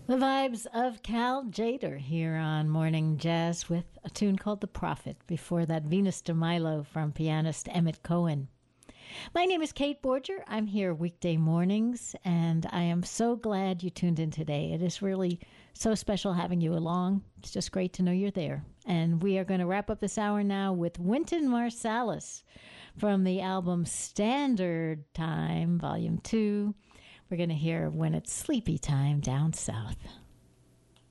The vibes of Cal Jader here on Morning Jazz with a tune called The Prophet. Before that, Venus de Milo from pianist Emmett Cohen. My name is Kate Borger. I'm here weekday mornings, and I am so glad you tuned in today. It is really so special having you along. It's just great to know you're there. And we are going to wrap up this hour now with Wynton Marsalis from the album Standard Time, Volume 2. We're going to hear When It's Sleepy Time Down South.